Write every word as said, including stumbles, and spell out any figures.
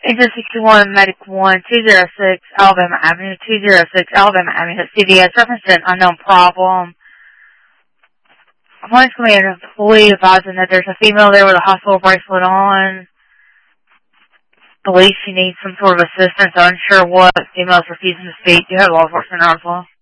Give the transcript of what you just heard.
Agent sixty-one, Medic one, two oh six, Alabama Avenue, two oh six, Alabama Avenue, C V S, reference to an unknown problem. Police commander fully advising that there's a female there with a hospital bracelet on. Believes she needs some sort of assistance, unsure what. Female's refusing to speak. Do you have law enforcement article?